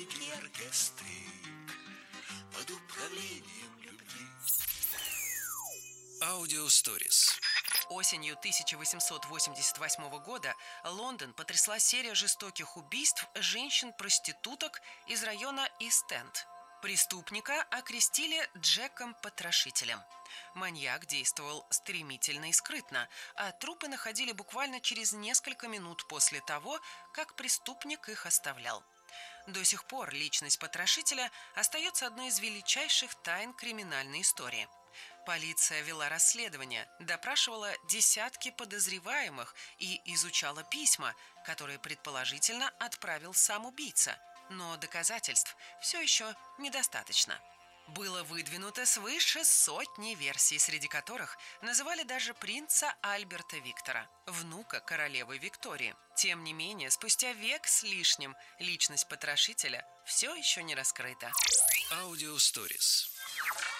великий оркестрик под управлением любви. Аудиосторис. Осенью 1888 года Лондон потрясла серия жестоких убийств женщин-проституток из района Ист-Энд. Преступника окрестили Джеком-потрошителем. Маньяк действовал стремительно и скрытно, а трупы находили буквально через несколько минут после того, как преступник их оставлял. До сих пор личность потрошителя остается одной из величайших тайн криминальной истории. Полиция вела расследование, допрашивала десятки подозреваемых и изучала письма, которые предположительно отправил сам убийца. Но доказательств все еще недостаточно. Было выдвинуто свыше сотни версий, среди которых называли даже принца Альберта Виктора, внука королевы Виктории. Тем не менее, спустя век с лишним личность потрошителя все еще не раскрыта. Аудиосторис.